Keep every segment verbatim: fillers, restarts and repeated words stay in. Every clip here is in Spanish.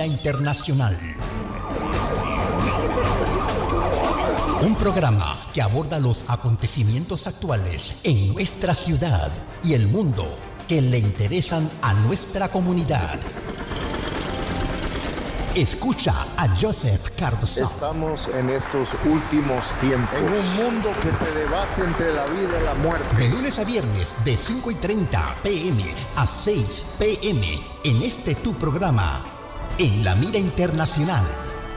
Mira Internacional. Un programa que aborda los acontecimientos actuales en nuestra ciudad y el mundo que le interesan a nuestra comunidad. Escucha a Joseph Cardoso. Estamos en estos últimos tiempos, en un mundo que se debate entre la vida y la muerte. De lunes a viernes, de cinco y treinta pm a seis pm, en este tu programa, en la Mira Internacional.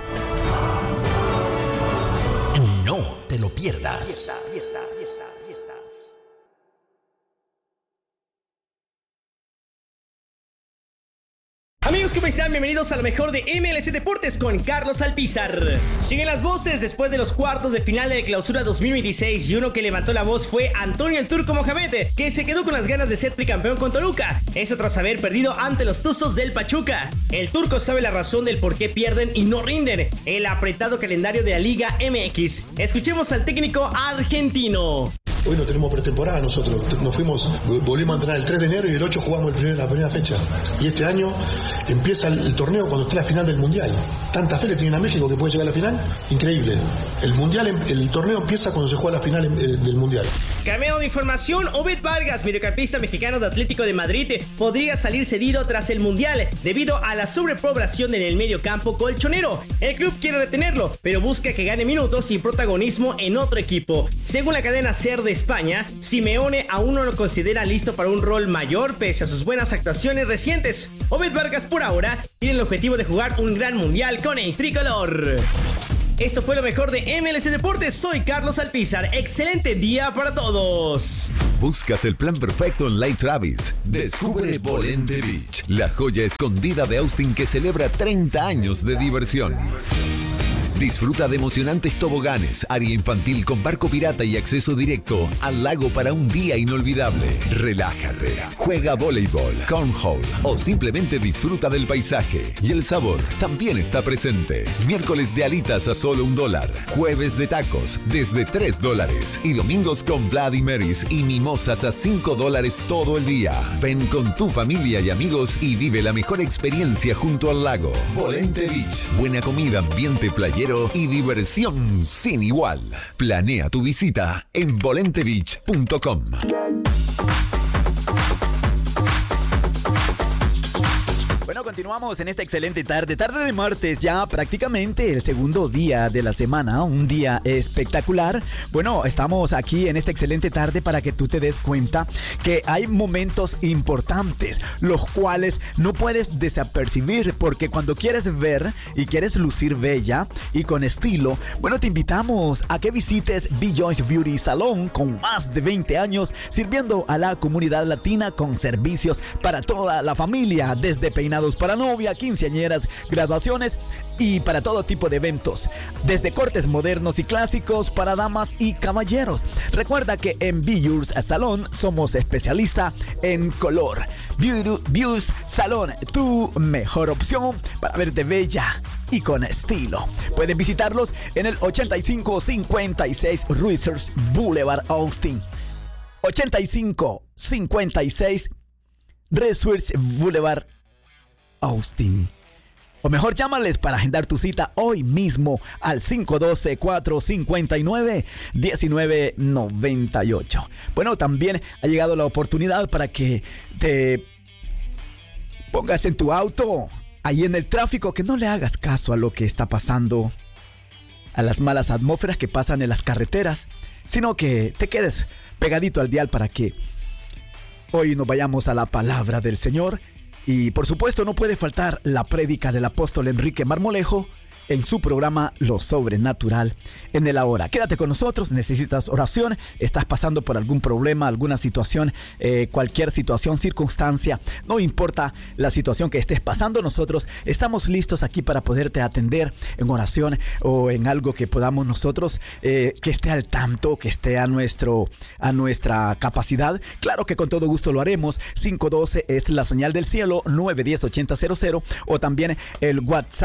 No te lo pierdas. Amigos, ¿cómo están? Bienvenidos a lo mejor de M L C Deportes con Carlos Alpizar. Siguen las voces después de los cuartos de final de Clausura dos mil veintiséis y uno que levantó la voz fue Antonio el Turco Mohamed, que se quedó con las ganas de ser tricampeón con Toluca. Eso tras haber perdido ante los Tuzos del Pachuca. El Turco sabe la razón del por qué pierden y no rinden el apretado calendario de la Liga M X. Escuchemos al técnico argentino. Hoy no tenemos pretemporada nosotros, nos fuimos, volvimos a entrenar el tres de enero y el ocho jugamos el primer, la primera fecha. Y este año empieza el, el torneo cuando está la final del Mundial. Tanta fe le tienen a México que puede llegar a la final, increíble. El Mundial, el torneo empieza cuando se juega la final eh, del Mundial. Cameo de información, Obed Vargas, mediocampista mexicano de Atlético de Madrid, podría salir cedido tras el Mundial debido a la sobrepoblación en el mediocampo colchonero. El club quiere retenerlo, pero busca que gane minutos y protagonismo en otro equipo. Según la cadena SER de España, Simeone aún no lo considera listo para un rol mayor pese a sus buenas actuaciones recientes. Obed Vargas por ahora tiene el objetivo de jugar un gran mundial con el tricolor. Esto fue lo mejor de M L C Deportes. Soy Carlos Alpizar. Excelente día para todos. ¿Buscas el plan perfecto en Lake Travis? Descubre Volente Beach, la joya escondida de Austin que celebra treinta años de diversión. Disfruta de emocionantes toboganes, área infantil con barco pirata y acceso directo al lago para un día inolvidable. Relájate, juega voleibol, cornhole o simplemente disfruta del paisaje. Y el sabor también está presente. Miércoles de alitas a solo un dólar, jueves de tacos desde tres dólares y domingos con Bloody Marys y mimosas a cinco dólares todo el día. Ven con tu familia y amigos y vive la mejor experiencia junto al lago. Volente Beach, buena comida, ambiente playero y diversión sin igual. Planea tu visita en volente beach punto com. Bueno, continuamos en esta excelente tarde, tarde de martes, ya prácticamente el segundo día de la semana, un día espectacular. Bueno, estamos aquí en esta excelente tarde para que tú te des cuenta que hay momentos importantes, los cuales no puedes desapercibir, porque cuando quieres ver y quieres lucir bella y con estilo, bueno, te invitamos a que visites Bjoyce Beauty Salon, con más de veinte años sirviendo a la comunidad latina con servicios para toda la familia, desde peinados para novia, quinceañeras, graduaciones y para todo tipo de eventos, desde cortes modernos y clásicos para damas y caballeros. Recuerda que en Bjoyce Salon somos especialistas en color. Bjoyce Salon, tu mejor opción para verte bella y con estilo. Puedes visitarlos en el ochenta y cinco cincuenta y seis Research Boulevard, Austin. ochenta y cinco cincuenta y seis Research Boulevard, Austin. O mejor, llámales para agendar tu cita hoy mismo al cinco uno dos, cuatro cinco nueve, uno nueve nueve ocho. Bueno, también ha llegado la oportunidad para que te pongas en tu auto, ahí en el tráfico, que no le hagas caso a lo que está pasando, a las malas atmósferas que pasan en las carreteras, sino que te quedes pegadito al dial para que hoy nos vayamos a la palabra del Señor. Y por supuesto no puede faltar la prédica del apóstol Enrique Marmolejo en su programa Lo Sobrenatural en el Ahora. Quédate con nosotros, necesitas oración, estás pasando por algún problema, alguna situación, eh, cualquier situación, circunstancia, no importa la situación que estés pasando, nosotros estamos listos aquí para poderte atender en oración o en algo que podamos nosotros, eh, que esté al tanto, que esté a, nuestro, a nuestra capacidad. Claro que con todo gusto lo haremos. cinco uno dos es la señal del cielo, nueve uno cero, ocho cero cero, o también el WhatsApp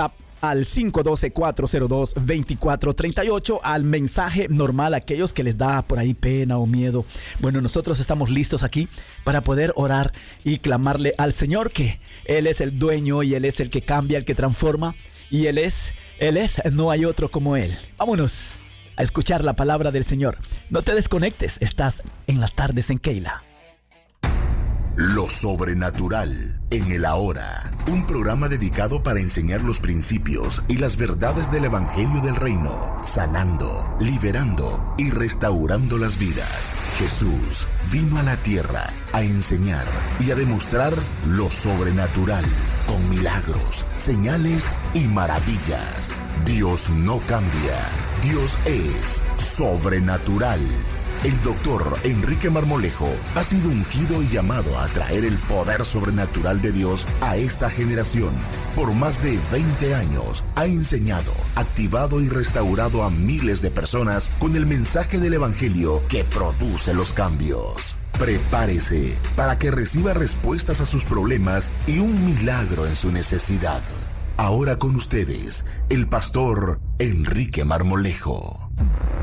al cinco uno dos, cuatro cero dos, dos cuatro tres ocho, al mensaje normal, a aquellos que les da por ahí pena o miedo. Bueno, nosotros estamos listos aquí para poder orar y clamarle al Señor que Él es el dueño y Él es el que cambia, el que transforma, y Él es, Él es, no hay otro como Él. Vámonos a escuchar la palabra del Señor. No te desconectes, estás en las tardes en Keila. Lo sobrenatural en el ahora, un programa dedicado para enseñar los principios y las verdades del Evangelio del Reino, sanando, liberando y restaurando las vidas. Jesús vino a la tierra a enseñar y a demostrar lo sobrenatural con milagros, señales y maravillas. Dios no cambia, Dios es sobrenatural. El doctor Enrique Marmolejo ha sido ungido y llamado a traer el poder sobrenatural de Dios a esta generación. Por más de veinte años ha enseñado, activado y restaurado a miles de personas con el mensaje del Evangelio que produce los cambios. Prepárese para que reciba respuestas a sus problemas y un milagro en su necesidad. Ahora con ustedes, el pastor Enrique Marmolejo.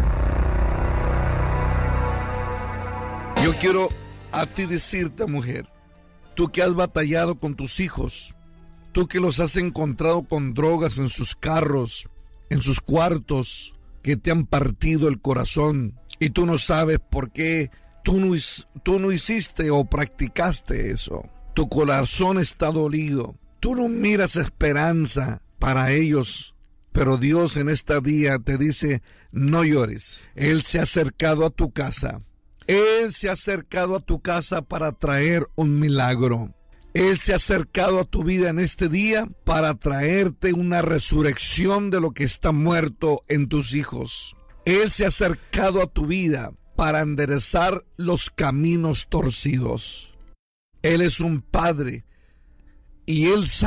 Yo quiero a ti decirte, mujer, tú que has batallado con tus hijos, tú que los has encontrado con drogas en sus carros, en sus cuartos, que te han partido el corazón y tú no sabes por qué tú no, tú no hiciste o practicaste eso. Tu corazón está dolido, tú no miras esperanza para ellos, pero Dios en este día te dice, no llores. Él se ha acercado a tu casa. Él se ha acercado a tu casa para traer un milagro. Él se ha acercado a tu vida en este día para traerte una resurrección de lo que está muerto en tus hijos. Él se ha acercado a tu vida para enderezar los caminos torcidos. Él es un padre y Él sabe